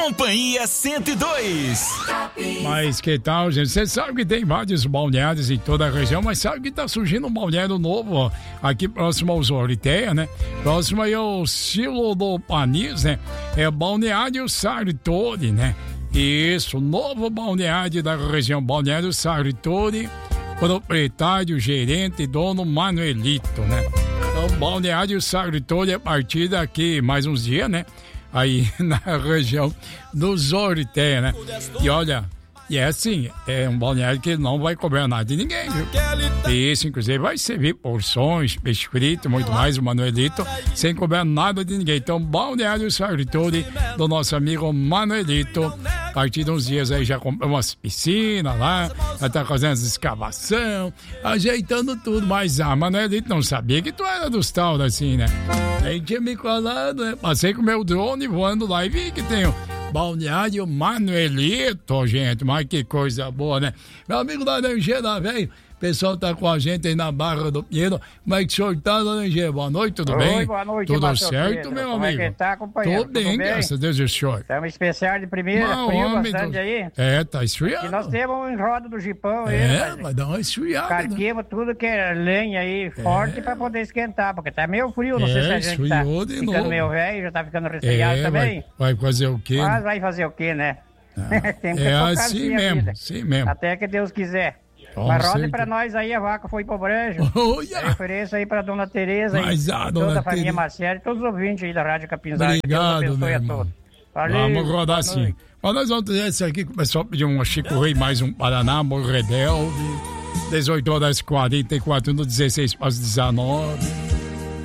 Companhia 102. Mas que tal, gente? Você sabe que tem vários balneários em toda a região, mas sabe que tá surgindo um balneário novo, ó, aqui próximo ao Zoriteia, né? Próximo aí ao Silo do Panis, né? É o Balneário Sartori, né? Isso, novo balneário da região, Balneário Sartori, proprietário, gerente e dono Manuelito, né? Então, Balneário Sartori a partir daqui mais uns dias, né? Aí na região do Zoriteia, né? E olha, e é assim, é um balneário que não vai cobrar nada de ninguém, viu? E isso, inclusive, vai servir porções, peixe frito, muito mais, o Manuelito, sem cobrar nada de ninguém. Então, Balneário Sartori, do nosso amigo Manuelito, a partir de uns dias aí já comprou umas piscinas lá, já tá fazendo as escavação, ajeitando tudo, mas Manuelito não sabia que tu era dos tal, assim, né? Aí tinha me colado, né? Passei com o meu drone voando lá e vi que tem Balneário Manuelito, gente, mas que coisa boa, né? Meu amigo Laranjeira, velho, o pessoal tá com a gente aí na Barra do Pinheiro. Como é que o senhor tá, Laranjeira? Boa noite, tudo bem? Oi, boa noite, tudo Marcelo certo, Pedro. meu Como amigo? É que tá, companheiro? Tudo bem, graças a Deus, e o senhor? Estamos especial de primeira, Mas, frio homem bastante aí. É, tá esfriando. E nós temos em roda do Jipão aí, vai dar uma esfriada, né? carquemos tudo que é lenha aí, forte pra poder esquentar, porque tá meio frio, não sei se a gente tá esfriou de ficando novo. meio velho, já tá ficando resfriado também. Vai fazer o quê? Mas vai fazer o quê, né? Tem que É focar assim a mesmo, vida. assim mesmo. Até que Deus quiser. Com Mas rode certeza. pra nós aí, a vaca foi pro brejo. Olha! Referência aí pra dona Tereza Mas, e dona toda a família Tereza. Marcelo e todos os ouvintes aí da Rádio Capinzada. Obrigado, Deus meu abençoe a irmão. todos. Valeu, Vamos rodar boa assim. noite. Mas nós vamos ter esse aqui que o pessoal pediu um Chico Rei, mais um Paraná, Morredel, 18 horas 44, no 16 para as 19.